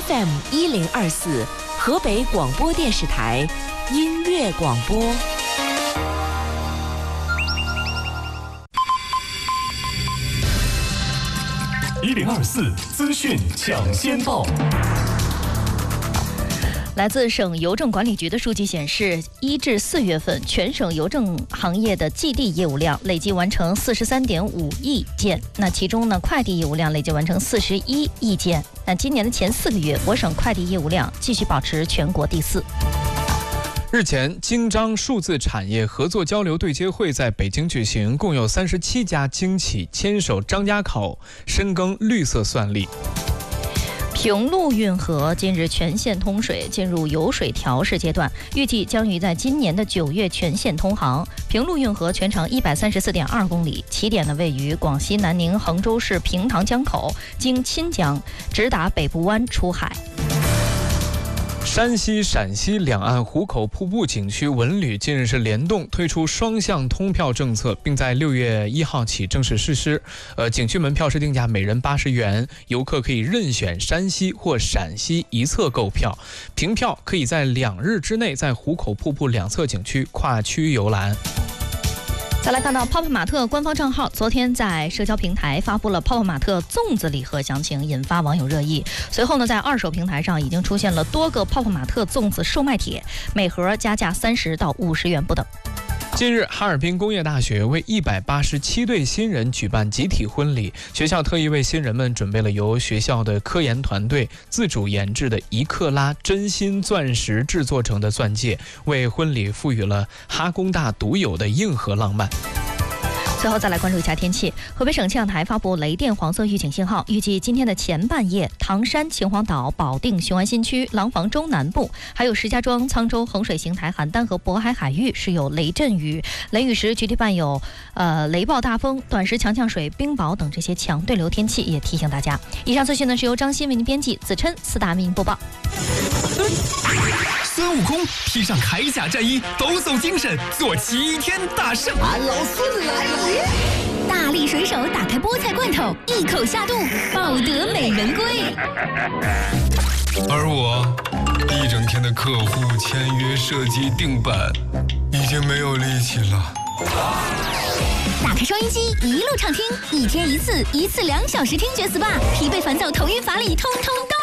FM1024，河北广播电视台音乐广播。 1024资讯抢先报。 来自省邮政管理局的数据显示，1至4月份，全省邮政行业的寄递业务量累计完成43.5亿件。那其中呢，快递业务量累计完成41亿件。那今年的前4个月，我省快递业务量继续保持全国第4。 日前，京张数字产业合作交流对接会在北京举行，共有37家京企牵手张家口深耕绿色算力。 平陆运河近日全线通水，进入有水调试阶段，预计将于在今年的9月全线通航。平陆运河全长134.2公里，起点呢位于广西南宁衡州市平塘江口，经钦江直达北部湾出海。 山西、陕西两岸壶口瀑布景区文旅近日是联动推出双向通票政策，并在6月1号起正式实施。景区门票是定价每人80元，游客可以任选山西或陕西一侧购票，凭票可以在2日之内在壶口瀑布两侧景区跨区游览。 再来看到泡泡玛特官方账号昨天在社交平台发布了泡泡玛特粽子礼盒详情，引发网友热议。随后呢，在二手平台上已经出现了多个泡泡玛特粽子售卖帖，每盒加价30到50元不等。 近日，哈尔滨工业大学为187对新人举办集体婚礼，学校特意为新人们准备了由学校的科研团队自主研制的1克拉真心钻石制作成的钻戒，为婚礼赋予了哈工大独有的硬核浪漫。 最后再来关注一下天气。河北省气象台发布雷电黄色预警信号，预计今天的前半夜，唐山、秦皇岛、保定、雄安新区、廊坊中南部，还有石家庄、沧州、衡水、邢台、邯郸和渤海海域是有雷阵雨，雷雨时局地伴有雷暴大风、短时强降水、冰雹等这些强对流天气，也提醒大家。以上资讯呢是由张鑫为您编辑，子琛4大民播报。 孙悟空披上铠甲战衣，抖擞精神，做齐天大圣。 俺老孙来了！ 大力水手打开菠菜罐头，一口下肚，抱得美人归。 而我一整天的客户签约、设计、定版，已经没有力气了。 打开收音机，一路畅听，1天1次，1次2小时听觉 SPA，疲惫烦躁、头晕乏力，通通